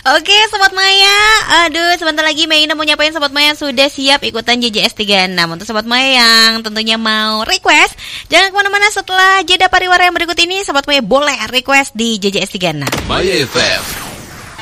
Oke, Sobat Maya. Aduh, sebentar lagi Meina mau nyapain Sobat Maya sudah siap ikutan JJS 36. Untuk Sobat Maya yang tentunya mau request, jangan kemana-mana. Setelah jeda pariwara yang berikut ini, Sobat Maya boleh request di JJS 36. Maya FM